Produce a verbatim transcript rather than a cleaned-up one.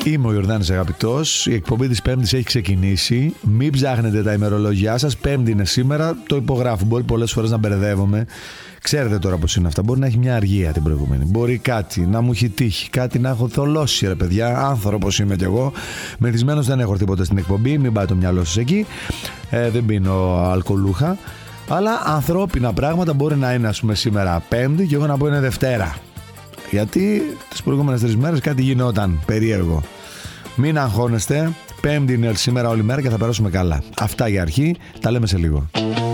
Είμαι ο Ιορδάνης Αγαπητός. Η εκπομπή της Πέμπτης έχει ξεκινήσει. Μην ψάχνετε τα ημερολόγια σας. Πέμπτη είναι σήμερα. Το υπογράφω. Μπορεί πολλές φορές να μπερδεύομαι. Ξέρετε τώρα πώς είναι αυτά. Μπορεί να έχει μια αργία την προηγούμενη. Μπορεί κάτι να μου έχει τύχει. Κάτι να έχω θολώσει, ρε παιδιά. Άνθρωπος είμαι κι εγώ. Μεθυσμένος δεν έχω τίποτα στην εκπομπή. Μην πάει το μυαλό σας εκεί. Ε, δεν πίνω αλκοολούχα. Αλλά ανθρώπινα πράγματα μπορεί να είναι, ας πούμε, σήμερα Πέμπτη και εγώ να πω είναι Δευτέρα. Γιατί τις προηγούμενες τρεις μέρες κάτι γινόταν περίεργο. Μην αγχώνεστε. Πέμπτη είναι σήμερα όλη μέρα και θα περάσουμε καλά. Αυτά για αρχή. Τα λέμε σε λίγο.